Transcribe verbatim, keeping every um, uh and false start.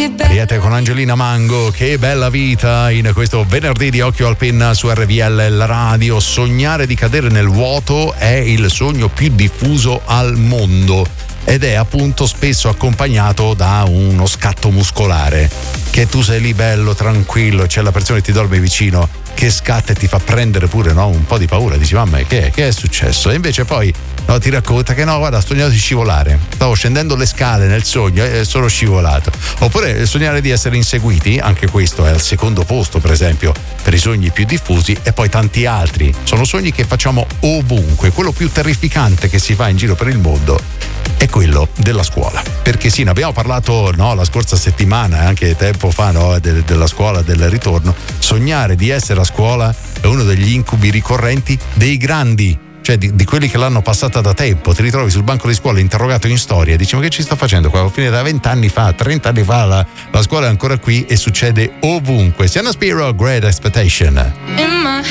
Ariete con Angelina Mango, che bella vita in questo venerdì di Occhio al Penna su R V L, la radio. Sognare di cadere nel vuoto è il sogno più diffuso al mondo ed è appunto spesso accompagnato da uno scatto muscolare, che tu sei lì bello, tranquillo, c'è la persona che ti dorme vicino che scatta e ti fa prendere pure, no, un po' di paura, dici mamma che è, che è successo? E invece poi no, ti racconta che no, guarda, ho sognato di scivolare, stavo scendendo le scale nel sogno e sono scivolato. Oppure sognare di essere inseguiti, anche questo è al secondo posto per esempio per i sogni più diffusi, e poi tanti altri sono sogni che facciamo ovunque. Quello più terrificante che si fa in giro per il mondo è quello della scuola, perché sì, ne abbiamo parlato no, la scorsa settimana, anche tempo fa, no, de- della scuola, del ritorno. Sognare di essere a scuola è uno degli incubi ricorrenti dei grandi, cioè di, di quelli che l'hanno passata da tempo. Ti ritrovi sul banco di scuola interrogato in storia, dici ma che ci sto facendo qua? Ho finito da vent'anni fa, trenta anni fa, la, la scuola è ancora qui e succede ovunque. Siano Spiro, Great Expectation. In my